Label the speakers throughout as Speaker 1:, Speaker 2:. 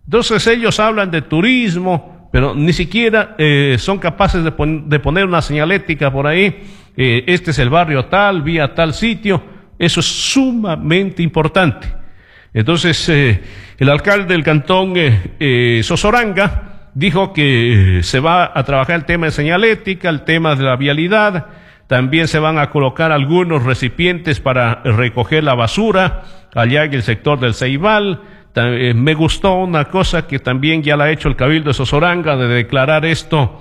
Speaker 1: Entonces ellos hablan de turismo, pero ni siquiera son capaces de poner una señalética por ahí. Este es el barrio tal, vía tal sitio. Eso es sumamente importante. Entonces, el alcalde del cantón Sozoranga dijo que se va a trabajar el tema de señalética, el tema de la vialidad. También se van a colocar algunos recipientes para recoger la basura allá en el sector del Ceibal. Me gustó una cosa que también ya la ha hecho el Cabildo de Sozoranga, de declarar esto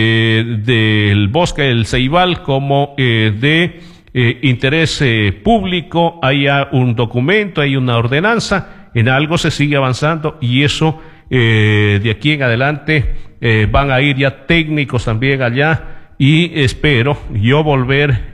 Speaker 1: del bosque del Ceibal como de interés público. Hay un documento, hay una ordenanza, en algo se sigue avanzando y eso de aquí en adelante van a ir ya técnicos también allá. Y espero yo volver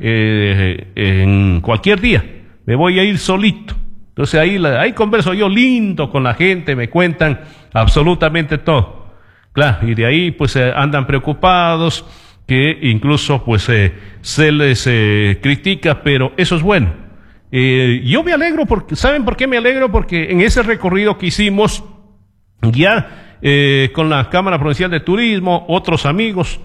Speaker 1: en cualquier día. Me voy a ir solito. Entonces ahí converso yo lindo con la gente, me cuentan absolutamente todo. Claro, y de ahí pues andan preocupados, que incluso pues se les critica, pero eso es bueno. Yo me alegro porque, ¿saben por qué me alegro? Porque en ese recorrido que hicimos ya con la Cámara Provincial de Turismo, otros amigos,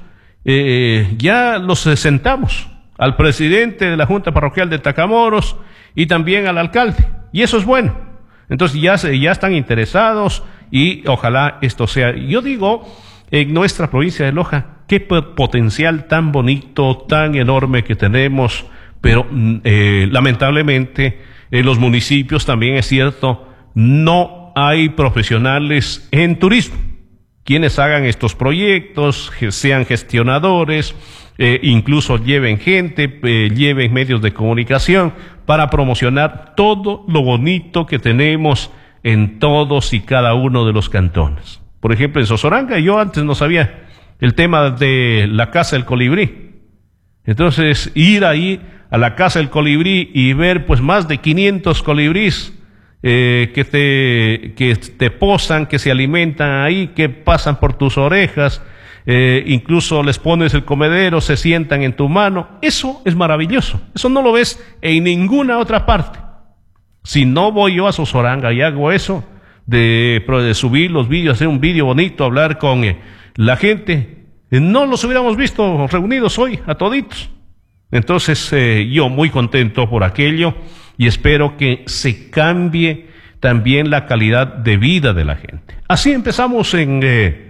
Speaker 1: ya los sentamos al presidente de la Junta Parroquial de Tacamoros y también al alcalde, y eso es bueno. Entonces ya están interesados y ojalá esto sea. Yo digo, en nuestra provincia de Loja, qué potencial tan bonito, tan enorme que tenemos, pero lamentablemente en los municipios también es cierto, no hay profesionales en turismo quienes hagan estos proyectos, sean gestionadores, incluso lleven gente, lleven medios de comunicación para promocionar todo lo bonito que tenemos en todos y cada uno de los cantones. Por ejemplo, en Sozoranga, yo antes no sabía el tema de la Casa del Colibrí. Entonces, ir ahí a la Casa del Colibrí y ver pues más de 500 colibríes que te posan, que se alimentan ahí, que pasan por tus orejas, incluso les pones el comedero, se sientan en tu mano. Eso es maravilloso. Eso no lo ves en ninguna otra parte. Si no voy yo a Sozoranga y hago eso, de subir los vídeos, hacer un vídeo bonito, hablar con la gente, no los hubiéramos visto reunidos hoy a toditos. Entonces yo muy contento por aquello y espero que se cambie también la calidad de vida de la gente. Así empezamos en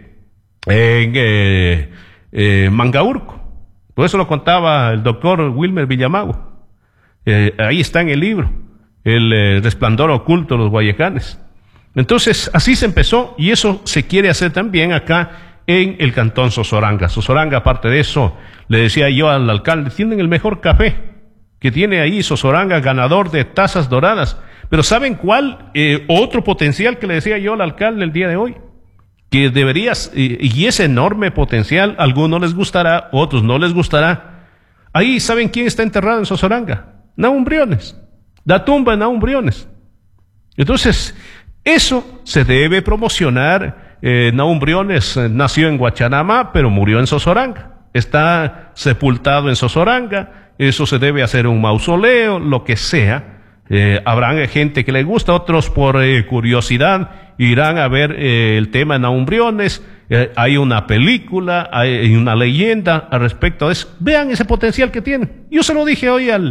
Speaker 1: Mangaurco. Por eso lo contaba el doctor Wilmer Villamago. Ahí está en el libro, El resplandor oculto de los Guayacanes. Entonces así se empezó y eso se quiere hacer también acá en el cantón Sozoranga. Sozoranga, aparte de eso, le decía yo al alcalde, tienen el mejor café que tiene ahí Sozoranga, ganador de tazas doradas. Pero ¿saben cuál? Otro potencial que le decía yo al alcalde el día de hoy, que deberías, y ese enorme potencial, a algunos les gustará, otros no les gustará. Ahí, ¿saben quién está enterrado en Sozoranga? Nahum Briones, la tumba de Nahum Briones. Entonces, eso se debe promocionar. Nahum Briones nació en Guachanamá, pero murió en Sozoranga. Está sepultado en Sozoranga. Eso se debe hacer un mausoleo, lo que sea. Habrán gente que le gusta, otros por curiosidad irán a ver el tema de Nahum Briones. Hay una película, hay una leyenda al respecto de eso. Vean ese potencial que tienen. Yo se lo dije hoy al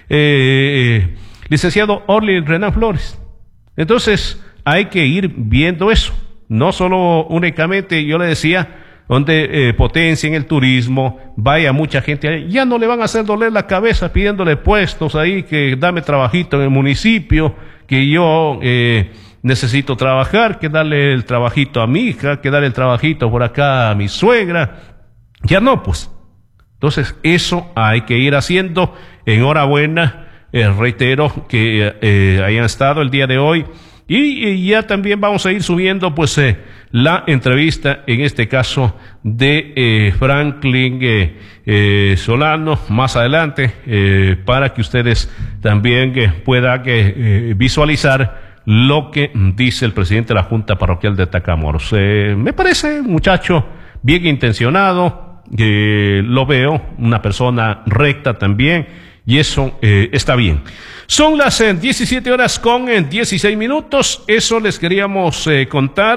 Speaker 1: licenciado Orly Renan Flores. Entonces hay que ir viendo eso. No solo únicamente, yo le decía, donde potencien el turismo, vaya mucha gente ahí, ya no le van a hacer doler la cabeza pidiéndole puestos ahí, que dame trabajito en el municipio, que yo necesito trabajar, que darle el trabajito a mi hija, que darle el trabajito por acá a mi suegra. Ya no, pues. Entonces eso hay que ir haciendo. Enhorabuena, reitero que hayan estado el día de hoy. Y ya también vamos a ir subiendo pues la entrevista, en este caso de Franklin Solano, más adelante, para que ustedes también puedan visualizar lo que dice el presidente de la Junta Parroquial de Tacamoros. Me parece un muchacho bien intencionado, lo veo, una persona recta también, y eso está bien. Son las 17 horas con 16 minutos, eso les queríamos contar.